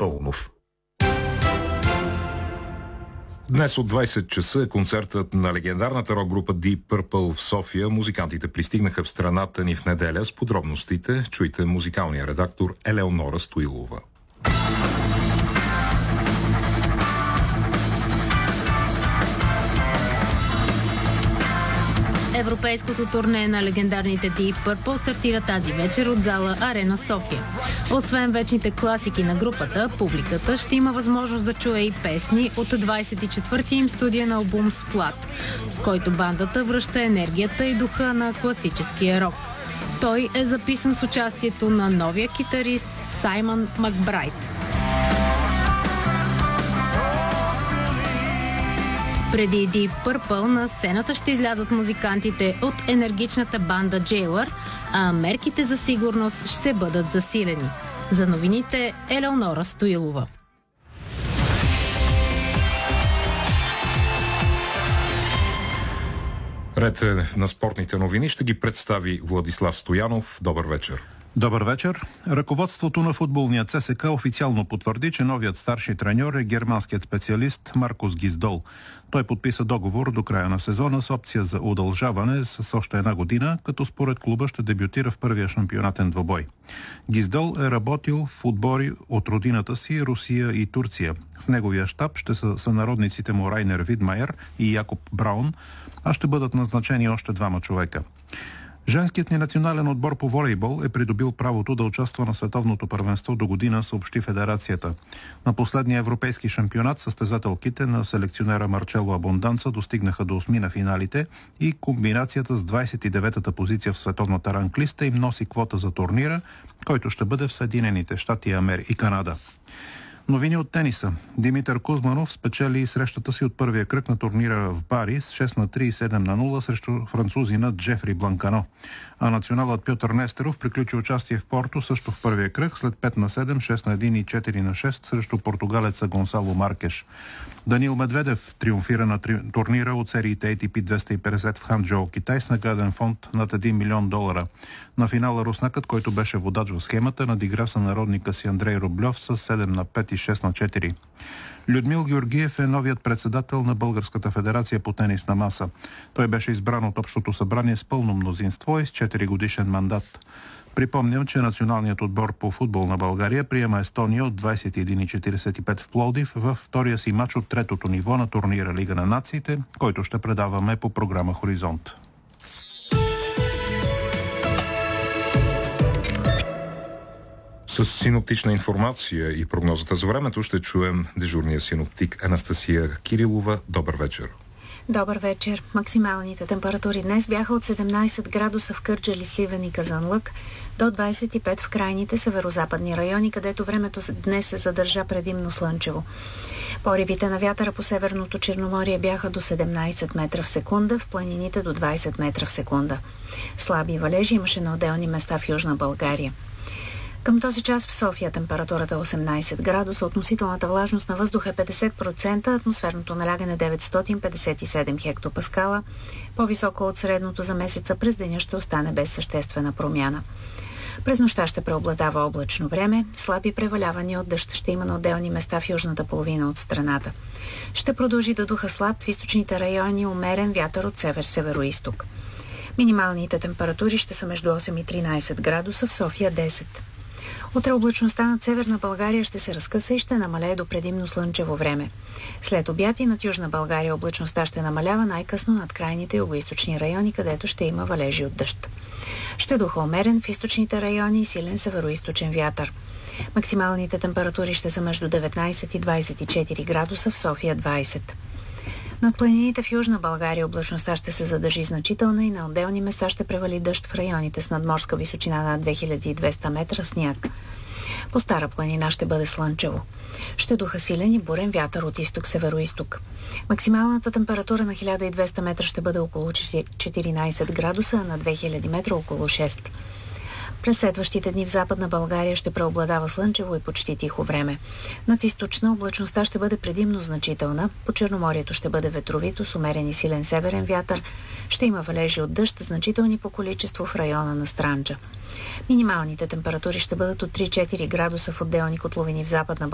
Паунов. Днес от 20 часа е концертът на легендарната рок-група Deep Purple в София. Музикантите пристигнаха в страната ни в неделя. С подробностите чуйте музикалния редактор Елеонора Стоилова. Европейското турне на легендарните Deep Purple стартира тази вечер от зала Арена София. Освен вечните класики на групата, публиката ще има възможност да чуе и песни от 24-ти им студиен албум Splat, с който бандата връща енергията и духа на класическия рок. Той е записан с участието на новия китарист Саймън Макбрайт. Преди Deep Purple на сцената ще излязат музикантите от енергичната банда Jailor, а мерките за сигурност ще бъдат засилени. За новините Елеонора Стоилова. Ред на спортните новини ще ги представи Владислав Стоянов. Добър вечер. Добър вечер. Ръководството на футболния ЦСК официално потвърди, че новият старши треньор е германският специалист Маркус Гисдол. Той подписа договор до края на сезона с опция за удължаване с още една година, като според клуба ще дебютира в първия шампионатен двобой. Гисдол е работил в отбори от родината си Русия и Турция. В неговия щаб ще са сънародниците му Райнер Видмайер и Якоб Браун, а ще бъдат назначени още двама човека. Женският ни национален отбор по волейбол е придобил правото да участва на световното първенство до година, съобщи федерацията. На последния европейски шампионат състезателките на селекционера Марчело Абонданца достигнаха до 8 на финалите и комбинацията с 29-та позиция в световната ранглиста им носи квота за турнира, който ще бъде в Съединените щати и Канада. Новини от тениса. Димитър Кузманов спечели срещата си от първия кръг на турнира в Бари с 6-3 и 7-0 срещу французина Джефри Бланкано. А националът Пьотър Нестеров приключи участие в Порто също в първия кръг след 5-7, 6-1 и 4-6 срещу португалеца Гонсало Маркеш. Данил Медведев триумфира на турнира от сериите ATP 250 в Ханчжоу, Китай, с награден фонд над $1 милион. На финала руснакът, който беше водач в схемата, надигра сънародника си Андрей Рублев с 7-5 и 6-4. Людмил Георгиев е новият председател на Българската федерация по тенис на маса. Той беше избран от Общото събрание с пълно мнозинство и с 4-годишен мандат. Припомням, че националният отбор по футбол на България приема Естония от 21:45 в Пловдив във втория си мач от третото ниво на турнира Лига на нациите, който ще предаваме по програма Хоризонт. С синоптична информация и прогнозата за времето ще чуем дежурния синоптик Анастасия Кирилова. Добър вечер. Добър вечер. Максималните температури днес бяха от 17 градуса в Кърджали, Сливен и Казанлък до 25 в крайните северозападни райони, където времето днес се задържа предимно слънчево. Поривите на вятъра по Северното Черноморие бяха до 17 метра в секунда, в планините до 20 метра в секунда. Слаби валежи имаше на отделни места в Южна България. Към този час в София температурата е 18 градуса, относителната влажност на въздуха е 50%, атмосферното налягане 957 хектопаскала, по-високо от средното за месеца. През деня ще остане без съществена промяна. През нощта ще преобладава облачно време, слаби превалявания от дъжд ще има на отделни места в южната половина от страната. Ще продължи да духа слаб в източните райони, умерен вятър от север-североизток. Минималните температури ще са между 8 и 13 градуса, в София 10. Утре облачността над Северна България ще се разкъса и ще намалее до предимно слънчево време. След обяд и над Южна България облачността ще намалява най-късно над крайните югоизточни райони, където ще има валежи от дъжд. Ще духа умерен в източните райони и силен североизточен вятър. Максималните температури ще са между 19 и 24 градуса, в София 20. Над планините в Южна България облачността ще се задържи значителна и на отделни места ще превали дъжд в районите с надморска височина над 2200 метра сняг. По Стара планина ще бъде слънчево. Ще духа силен и бурен вятър от изток-североизток. Максималната температура на 1200 метра ще бъде около 14 градуса, а на 2000 метра около 6. През следващите дни в Западна България ще преобладава слънчево и почти тихо време. Над източна облачността ще бъде предимно значителна. По Черноморието ще бъде ветровито с умерен и силен северен вятър. Ще има валежи от дъжд, значителни по количество в района на Странджа. Минималните температури ще бъдат от 3-4 градуса в отделни котловини в Западна България